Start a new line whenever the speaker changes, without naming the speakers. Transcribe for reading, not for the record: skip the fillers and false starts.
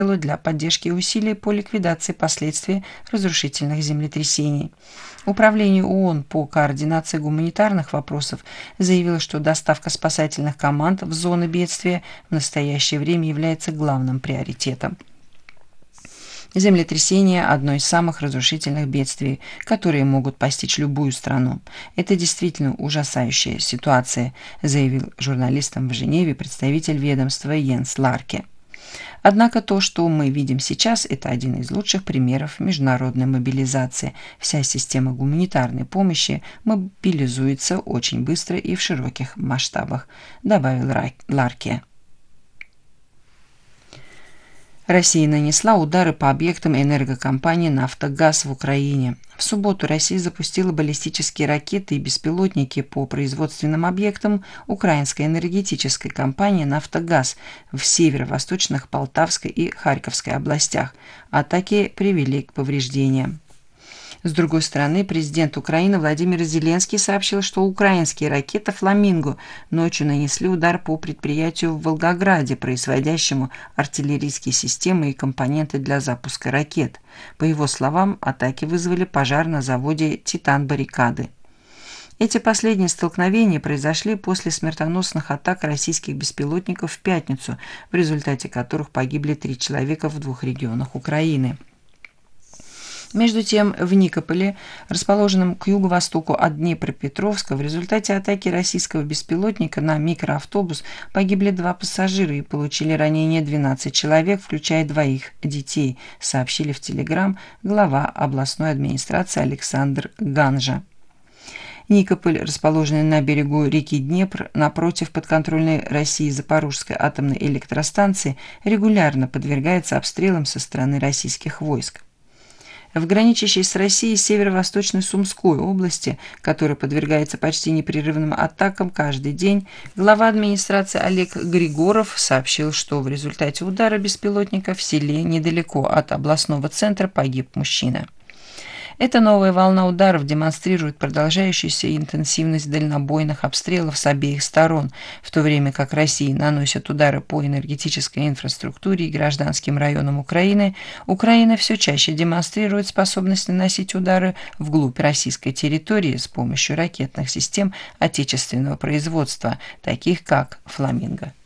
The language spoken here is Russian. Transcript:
для поддержки усилий по ликвидации последствий разрушительных землетрясений. Управление ООН по координации гуманитарных вопросов заявило, что доставка спасательных команд в зоны бедствия в настоящее время является главным приоритетом. Землетрясение – одно из самых разрушительных бедствий, которые могут постичь любую страну. Это действительно ужасающая ситуация, заявил журналистам в Женеве представитель ведомства Йенс Ларке. Однако то, что мы видим сейчас, это один из лучших примеров международной мобилизации. Вся система гуманитарной помощи мобилизуется очень быстро и в широких масштабах, добавил Ларке. Россия нанесла удары по объектам энергокомпании «Нафтогаз» в Украине. В субботу Россия запустила баллистические ракеты и беспилотники по производственным объектам украинской энергетической компании «Нафтогаз» в северо-восточных Полтавской и Харьковской областях. Атаки привели к повреждениям. С другой стороны, президент Украины Владимир Зеленский сообщил, что украинские ракеты «Фламинго» ночью нанесли удар по предприятию в Волгограде, производящему артиллерийские системы и компоненты для запуска ракет. По его словам, атаки вызвали пожар на заводе «Титан-Баррикады». Эти последние столкновения произошли после смертоносных атак российских беспилотников в пятницу, в результате которых погибли 3 человека в 2 регионах Украины. Между тем, в Никополе, расположенном к юго-востоку от Днепропетровска, в результате атаки российского беспилотника на микроавтобус погибли 2 пассажира и получили ранения 12 человек, включая 2 детей, сообщили в Телеграм глава областной администрации Александр Ганжа. Никополь, расположенный на берегу реки Днепр, напротив подконтрольной России Запорожской атомной электростанции, регулярно подвергается обстрелам со стороны российских войск. В граничащей с Россией северо-восточной Сумской области, которая подвергается почти непрерывным атакам каждый день, глава администрации Олег Григоров сообщил, что в результате удара беспилотника в селе недалеко от областного центра погиб мужчина. Эта новая волна ударов демонстрирует продолжающуюся интенсивность дальнобойных обстрелов с обеих сторон, в то время как Россия наносит удары по энергетической инфраструктуре и гражданским районам Украины, Украина все чаще демонстрирует способность наносить удары вглубь российской территории с помощью ракетных систем отечественного производства, таких как «Фламинго».